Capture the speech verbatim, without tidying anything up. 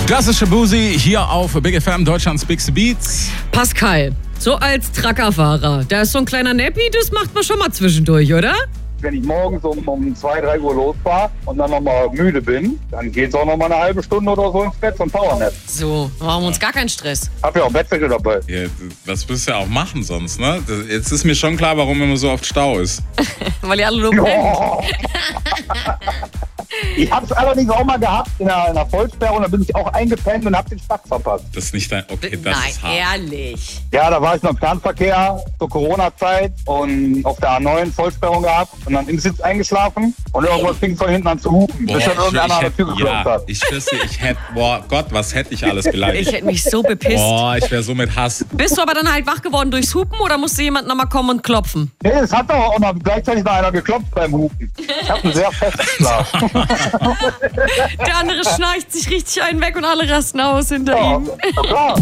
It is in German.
Klassische Busi hier auf Big F M, Deutschlands Bigste Beats. Pascal, so als Truckerfahrer, da ist so ein kleiner Nappi, das macht man schon mal zwischendurch, oder? Wenn ich morgens um, um zwei, drei Uhr losfahre und dann nochmal müde bin, dann geht's auch nochmal eine halbe Stunde oder so ins Bett zum Powernap. So, machen wir uns gar keinen Stress. Hab ja auch Bettwäsche dabei. Ja, was willst du ja auch machen sonst, ne? Das, jetzt ist mir schon klar, warum immer so oft Stau ist. Weil ihr alle nur pennt. Oh. Ich hab's allerdings auch mal gehabt in einer, in einer Vollsperrung, da bin ich auch eingepennt und hab den Start verpasst. Das ist nicht dein... Okay, das Nein, ist hart. ehrlich. Ja, da war ich noch im Fernverkehr zur Corona-Zeit und auf der A neun Vollsperrung gehabt und dann im Sitz eingeschlafen und irgendwas fing von hinten an zu hupen. Boah, bis dann irgendeiner an der hätt- Tür geklopft ja, hat. ich schwör's dir, ich hätte... Boah, Gott, was hätte ich alles Ich beleidigt. hätte mich so bepisst. Boah, ich wäre so mit Hass. Bist du aber dann halt wach geworden durchs Hupen oder musste jemand nochmal kommen und klopfen? Nee, es hat doch auch noch gleichzeitig noch einer geklopft beim Hupen. Ich hab einen sehr festen Schlaf. Der andere schnarcht sich richtig einen weg und alle rasten aus hinter Ja, ihm. na klar.